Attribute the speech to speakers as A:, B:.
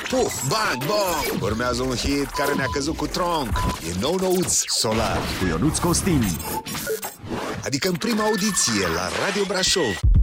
A: Puf, bang, bong. Urmează un hit care ne-a căzut cu tronc. E nou-nouț Solar
B: cu Ionuț Costin.
A: Adică în prima audiție la Radio Brașov.